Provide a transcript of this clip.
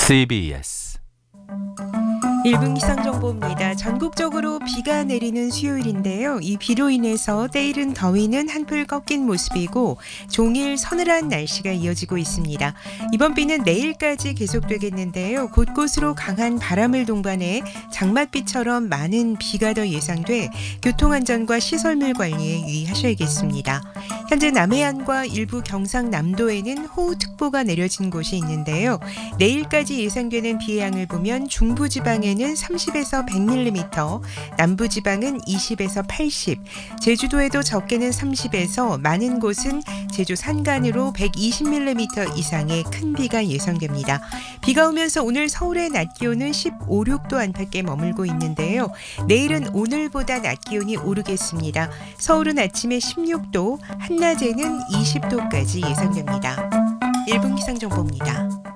CBS 1분 기상정보입니다. 전국적으로 비가 내리는 수요일인데요. 이 비로 인해서 때이른 더위는 한풀 꺾인 모습이고 종일 서늘한 날씨가 이어지고 있습니다. 이번 비는 내일까지 계속되겠는데요. 곳곳으로 강한 바람을 동반해 장맛비처럼 많은 비가 더 예상돼 교통안전과 시설물 관리에 유의하셔야겠습니다. 현재 남해안과 일부 경상남도에는 호우특보가 내려진 곳이 있는데요. 내일까지 예상되는 비의 양을 보면 중부지방에는 30에서 100mm, 남부지방은 20에서 80, 제주도에도 적게는 30에서 많은 곳은 제주 산간으로 120mm 이상의 큰 비가 예상됩니다. 비가 오면서 오늘 서울의 낮 기온은 15, 6도 안팎에 머물고 있는데요. 내일은 오늘보다 낮 기온이 오르겠습니다. 서울은 아침에 16도, 한낮에는 20도까지 예상됩니다. 1분 기상정보입니다.